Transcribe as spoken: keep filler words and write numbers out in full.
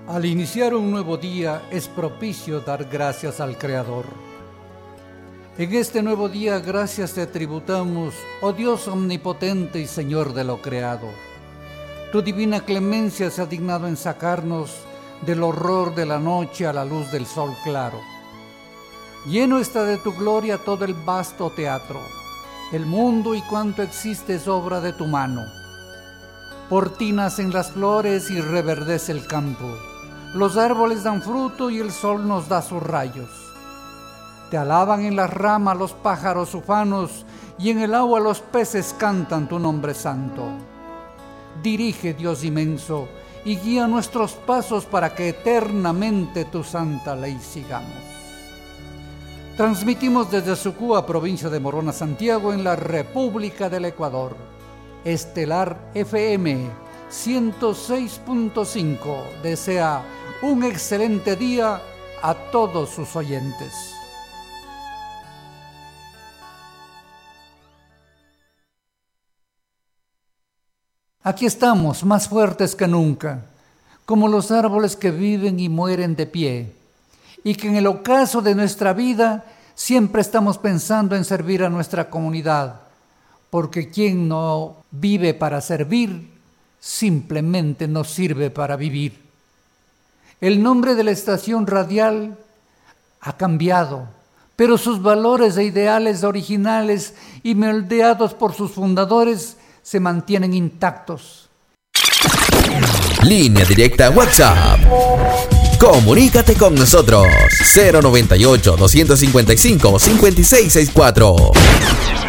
Al iniciar un nuevo día es propicio dar gracias al Creador. En este nuevo día gracias te tributamos, oh Dios omnipotente y Señor de lo creado. Tu divina clemencia se ha dignado en sacarnos del horror de la noche a la luz del sol claro. Lleno está de tu gloria todo el vasto teatro. El mundo y cuanto existe es obra de tu mano. Por ti nacen las flores y reverdece el campo. Los árboles dan fruto y el sol nos da sus rayos. Te alaban en las ramas los pájaros ufanos y en el agua los peces cantan tu nombre santo. Dirige, Dios inmenso, y guía nuestros pasos para que eternamente tu santa ley sigamos. Transmitimos desde Sucúa, provincia de Morona, Santiago, en la República del Ecuador. Estelar F M ciento seis punto cinco desea un excelente día a todos sus oyentes. Aquí estamos, más fuertes que nunca, como los árboles que viven y mueren de pie, y que en el ocaso de nuestra vida siempre estamos pensando en servir a nuestra comunidad, porque quien no vive para servir, simplemente no sirve para vivir. El nombre de la estación radial ha cambiado, pero sus valores e ideales originales y moldeados por sus fundadores se mantienen intactos. Línea directa WhatsApp. Comunícate con nosotros. cero noventa y ocho, doscientos cincuenta y cinco, cincuenta y seis sesenta y cuatro.